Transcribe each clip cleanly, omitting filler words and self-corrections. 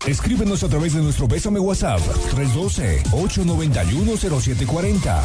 Escríbenos a través de nuestro Bésame WhatsApp 312-891-0740.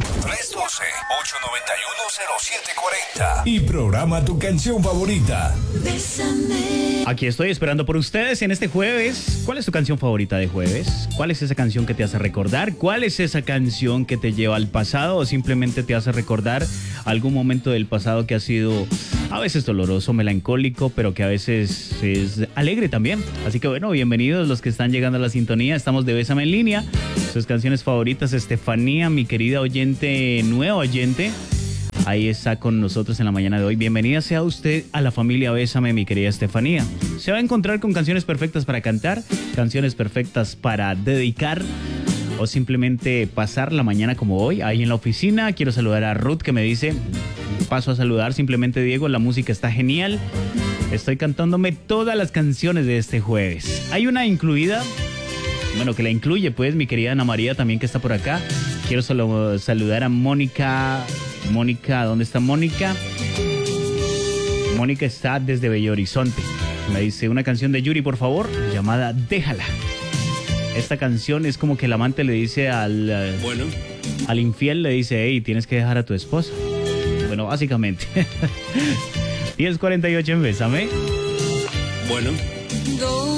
312-891-0740. Y programa tu canción favorita. Bésame. Aquí estoy esperando por ustedes en este jueves. ¿Cuál es tu canción favorita de jueves? ¿Cuál es esa canción que te hace recordar? ¿Cuál es esa canción que te lleva al pasado o simplemente te hace recordar algún momento del pasado que ha sido a veces doloroso, melancólico, pero que a veces es alegre también? Así que bueno, bienvenidos los que están llegando a la sintonía. Estamos de Bésame en línea. Sus canciones favoritas, Estefanía, mi querida oyente, nueva oyente. Ahí está con nosotros en la mañana de hoy. Bienvenida sea usted a la familia Bésame, mi querida Estefanía. Se va a encontrar con canciones perfectas para cantar, canciones perfectas para dedicar o simplemente pasar la mañana como hoy, ahí en la oficina. Quiero saludar a Ruth, que me dice, paso a saludar, simplemente Diego, la música está genial. Estoy cantándome todas las canciones de este jueves. Hay una incluida, bueno, que la incluye pues mi querida Ana María también, que está por acá. Quiero solo saludar a Mónica. Mónica, ¿dónde está Mónica? Mónica está desde Bello Horizonte. Me dice una canción de Yuri, por favor, llamada Déjala. Esta canción es como que el amante le dice al infiel, le dice, hey, tienes que dejar a tu esposa. Bueno, básicamente. 10:48 en Bésame. Bueno.